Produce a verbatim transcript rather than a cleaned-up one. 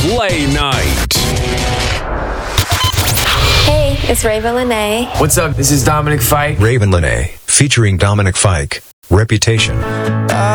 Play Night. Hey, it's Raven Lene. What's up? This is Dominic Fike. Raven Lene, featuring Dominic Fike. Reputation.